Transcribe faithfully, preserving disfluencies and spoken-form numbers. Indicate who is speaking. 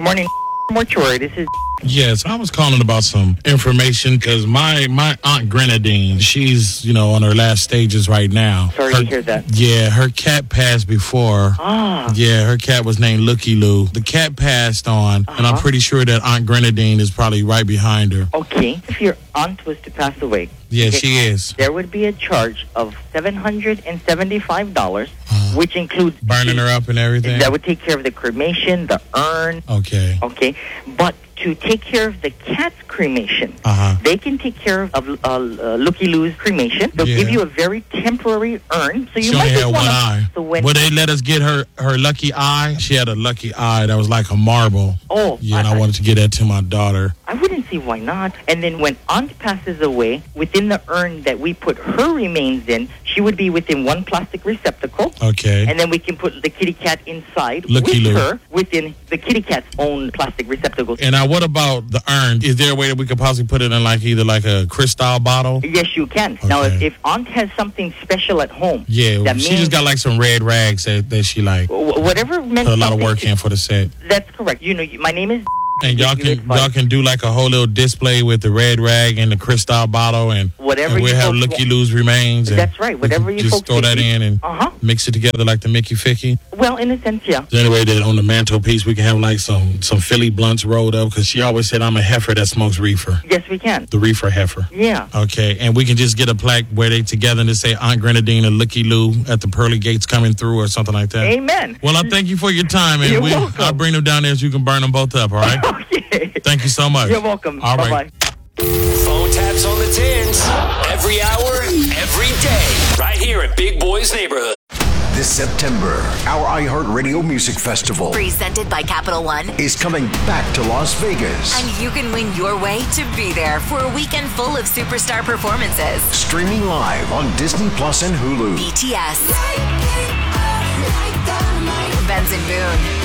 Speaker 1: Good morning, Mortuary. This is...
Speaker 2: Yes, I was calling about some information because my, my Aunt Grenadine, she's, you know, on her last stages right now.
Speaker 1: Sorry
Speaker 2: her,
Speaker 1: to hear that.
Speaker 2: Yeah, her cat passed before.
Speaker 1: Ah.
Speaker 2: Yeah, her cat was named Looky Lou. The cat passed on, uh-huh. and I'm pretty sure that Aunt Grenadine is probably right behind her.
Speaker 1: Okay. If your aunt was to pass away...
Speaker 2: Yeah,
Speaker 1: okay,
Speaker 2: she is.
Speaker 1: There would be a charge of seven hundred seventy-five dollars,
Speaker 2: uh,
Speaker 1: which includes...
Speaker 2: Burning her up and everything?
Speaker 1: That would take care of the cremation, the urn.
Speaker 2: Okay.
Speaker 1: Okay. But to take care of the cat's cremation,
Speaker 2: uh-huh.
Speaker 1: they can take care of uh, uh, Looky Lou's cremation. They'll
Speaker 2: yeah.
Speaker 1: give you a very temporary urn. So you
Speaker 2: she
Speaker 1: might
Speaker 2: only
Speaker 1: just
Speaker 2: had one
Speaker 1: wanna,
Speaker 2: eye.
Speaker 1: So when,
Speaker 2: Would they let us get her, her lucky eye? She had a lucky eye that was like a marble.
Speaker 1: Oh.
Speaker 2: Yeah, and
Speaker 1: I,
Speaker 2: I wanted to get that to my daughter.
Speaker 1: I wouldn't see why not. And then when aunt passes away, within the urn that we put her remains in, she would be within one plastic receptacle.
Speaker 2: Okay.
Speaker 1: And then we can put the kitty cat inside
Speaker 2: Looky
Speaker 1: with
Speaker 2: Lou.
Speaker 1: her within the kitty cat's own plastic receptacle.
Speaker 2: And now what about the urn? Is there a way that we could possibly put it in like either like a crystal bottle?
Speaker 1: Yes, you can.
Speaker 2: Okay.
Speaker 1: Now, if, if aunt has something special at home,
Speaker 2: yeah,
Speaker 1: that
Speaker 2: she
Speaker 1: means
Speaker 2: just got like some red rags that, that she like
Speaker 1: w- whatever meant
Speaker 2: put a lot of
Speaker 1: something
Speaker 2: work
Speaker 1: to-
Speaker 2: in for the set.
Speaker 1: That's correct. You know, my name is.
Speaker 2: And y'all
Speaker 1: You
Speaker 2: can
Speaker 1: get
Speaker 2: y'all can do like a whole little display with the red rag and the crystal bottle, and
Speaker 1: Whatever
Speaker 2: and we'll
Speaker 1: you
Speaker 2: have
Speaker 1: folks
Speaker 2: Looky
Speaker 1: want.
Speaker 2: Lou's remains. And
Speaker 1: That's right. Whatever
Speaker 2: we can
Speaker 1: you
Speaker 2: just
Speaker 1: folks
Speaker 2: throw that
Speaker 1: think.
Speaker 2: in and
Speaker 1: Uh huh.
Speaker 2: mix it together like the Mickey Ficky.
Speaker 1: Well, in a sense, yeah.
Speaker 2: Is there any way that on the mantelpiece we can have like some some Philly blunts rolled up? Because she always said I'm a heifer that smokes reefer.
Speaker 1: Yes, we can.
Speaker 2: The reefer heifer.
Speaker 1: Yeah.
Speaker 2: Okay, and we can just get a plaque where they together and they say Aunt Grenadine and Looky Lou at the pearly gates coming through or something like that.
Speaker 1: Amen.
Speaker 2: Well, I thank you for your time, and
Speaker 1: You're
Speaker 2: we,
Speaker 1: welcome.
Speaker 2: I'll bring them down there so you can burn them both up, all right?
Speaker 1: Okay.
Speaker 2: Thank you so much.
Speaker 1: You're welcome.
Speaker 2: All
Speaker 1: Bye-bye.
Speaker 2: right.
Speaker 3: Phone taps on the tins. Every hour, every day. Right here at Big Boy's Neighborhood.
Speaker 4: This September, our iHeartRadio Music Festival
Speaker 5: presented by Capital One
Speaker 4: is coming back to Las Vegas.
Speaker 5: And you can win your way to be there for a weekend full of superstar performances.
Speaker 4: Streaming live on Disney Plus and Hulu.
Speaker 5: B T S, Benson Boone,